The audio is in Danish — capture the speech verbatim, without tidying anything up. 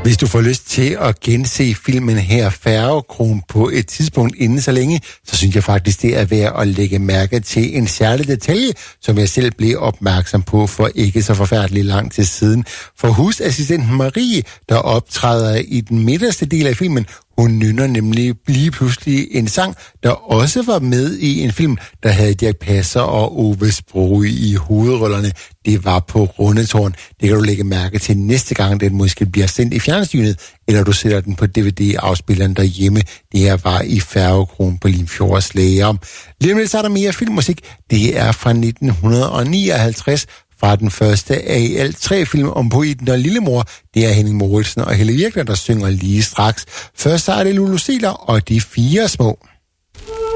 Hvis du får lyst til at gense filmen her Færgekron på et tidspunkt inden så længe, så synes jeg faktisk, det er værd at lægge mærke til en særlig detalje, som jeg selv blev opmærksom på for ikke så forfærdelig lang tid siden. For husassistenten Marie, der optræder i den midterste del af filmen, hun nynner nemlig lige pludselig en sang, der også var med i en film, der havde Dirch Passer og Ove Sprogøe i hovedrollerne. Det var på Rundetårn. Det kan du lægge mærke til næste gang, den måske bliver sendt i fjernsynet, eller du sætter den på D V D-afspilleren derhjemme. Det her var i Færgekron på Limfjords Læger. Lige om lidt så er der mere filmmusik. Det er fra nitten nioghalvtreds, fra den første af i alt tre film om Poeten og Lillemor. Det er Henning Moritzen og Helle Virkner, der synger lige straks. Først så er det Lulu Seeler og De Fire Små.